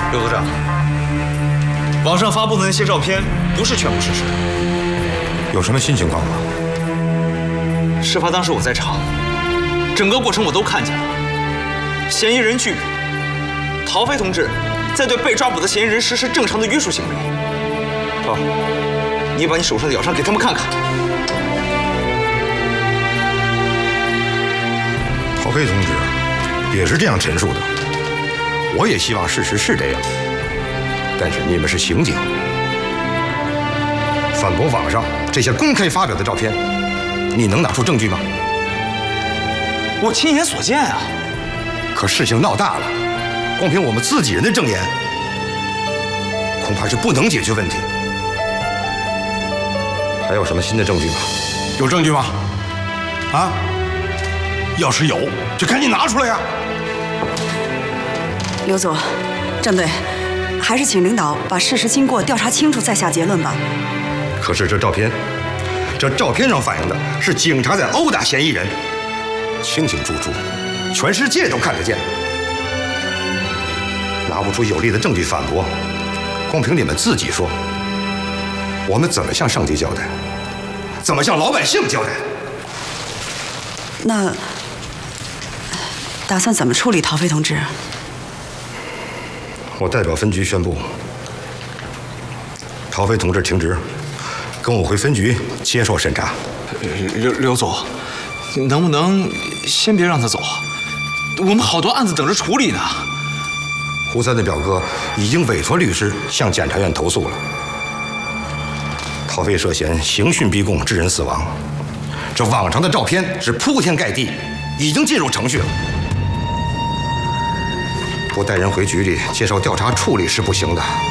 刘组长，网上发布的那些照片不是全部事实。 有什么新情况吗？ 事发当时我在场，整个过程我都看见了。嫌疑人拒捕，陶飞同志在对被抓捕的嫌疑人实施正常的约束行为。涛，你把你手上的咬伤给他们看看。 陶飞同志也是这样陈述的。我也希望事实是这样，但是你们是刑警，反驳网上这些公开发表的照片，你能拿出证据吗？ 我亲眼所见啊！ 可事情闹大了，光凭我们自己人的证言，恐怕是不能解决问题。还有什么新的证据吗？ 有证据吗？啊？要是有，就赶紧拿出来呀！ 刘组，郑队，还是请领导把事实经过调查清楚再下结论吧。 可是这照片上反映的是警察在殴打嫌疑人，清清楚楚，全世界都看得见。拿不出有力的证据反驳，光凭你们自己说，我们怎么向上级交代？怎么向老百姓交代？ 那打算怎么处理陶飞同志？ 我代表分局宣布，陶飞同志停职，跟我回分局接受审查。 刘总，能不能先别让他走？我们好多案子等着处理呢。 胡三的表哥已经委托律师向检察院投诉了，陶飞涉嫌刑讯逼供致人死亡，这网上的照片是铺天盖地，已经进入程序了。不带人回局里接受调查处理是不行的。